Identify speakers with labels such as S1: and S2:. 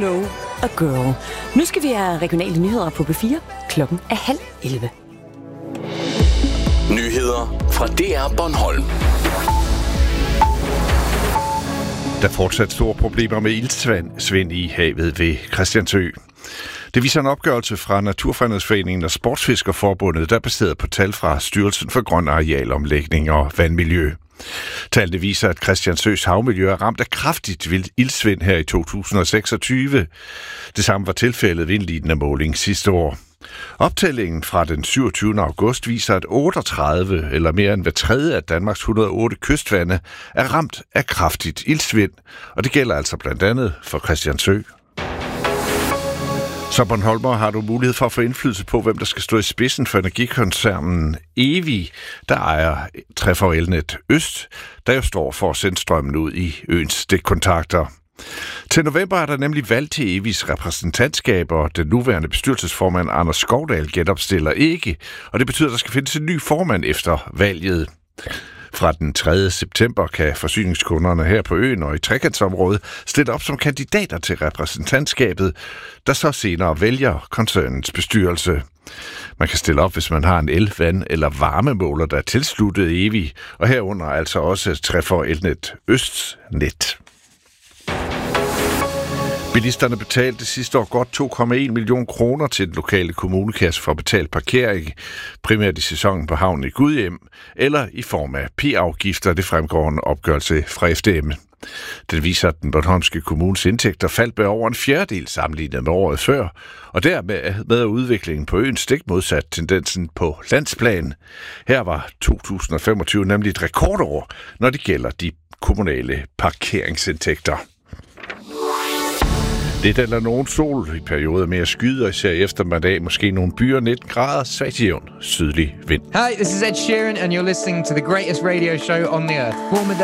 S1: Know a Girl. Nu skal vi have regionale nyheder på P4. Klokken er 10:30.
S2: Nyheder fra DR Bornholm.
S3: Der er fortsat store problemer med iltsvind i havet ved Christiansø. Det viser en opgørelse fra Naturfredningsforeningen og Sportsfiskerforbundet, der er baseret på tal fra Styrelsen for Grøn Arealomlægning og Vandmiljø. Tallene viser, at Christiansøs havmiljø er ramt af kraftigt iltsvind her i 2026. Det samme var tilfældet ved en lignende måling sidste år. Optællingen fra den 27. august viser, at 38 eller mere end hver tredje af Danmarks 108 kystvande er ramt af kraftigt iltsvind, og det gælder altså blandt andet for Christiansø. Som Bornholmer har du mulighed for at få indflydelse på, hvem der skal stå i spidsen for energikoncernen Evi, der ejer Træffer Elnet Øst, der jo står for at sende strømmen ud i øens stikkontakter. Til november er der nemlig valg til Evis repræsentantskab, og den nuværende bestyrelsesformand Anders Skovdal genopstiller ikke, og det betyder, at der skal findes en ny formand efter valget. Fra den 3. september kan forsyningskunderne her på øen og i trekantsområdet stille op som kandidater til repræsentantskabet, der så senere vælger koncernens bestyrelse. Man kan stille op, hvis man har en el-, vand- eller varmemåler, der er tilsluttet Evi, og herunder altså også Træffer Elnet Østs net. Bilisterne betalte sidste år godt 2,1 millioner kroner til den lokale kommunekasse for betalt parkering, primært i sæsonen på havnen i Gudhjem, eller i form af p-afgifter, det fremgår en opgørelse fra FDM. Den viser, at den bornholmske kommunes indtægter faldt med over en fjerdedel sammenlignet med året før, og dermed er udviklingen på øen stik modsat tendensen på landsplan. Her var 2025 nemlig et rekordår, når det gælder de kommunale parkeringsindtægter. Lidt eller nogen sol i perioder med at skyde, og især eftermiddag måske nogle byer 19 grader, svagt jævn sydlig vind.
S4: Hi, this is Ed Sheeran, and you're listening to the greatest radio show on the earth.